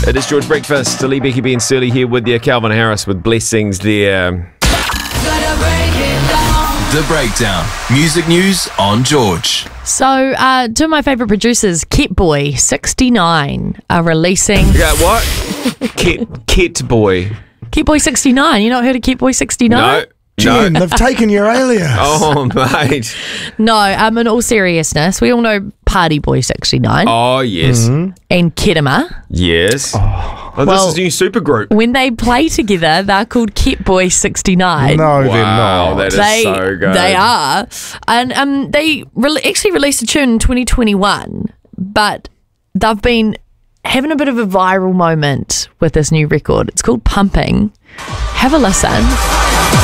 It is George Breakfast. Lee, Becky, Ben, Surly here with you. Calvin Harris with Blessings there. The Breakdown. Music news on George. So, two of my favourite producers, Catboy 69, are releasing... Yeah, what? Kit Boy. Catboy 69. You not heard of Catboy 69? No. Jen, they've taken your alias. Oh, mate. No, in all seriousness, we all know Party Boy 69 Oh, yes. and Kedema. Yes. Oh, Well- this is a new supergroup. When they play together, they're called Catboy 69. No, they're Wow, not. that is so good. They are. And they actually released a tune in 2021, but they've been having a bit of a viral moment with this new record. It's called Pumping. Have a listen.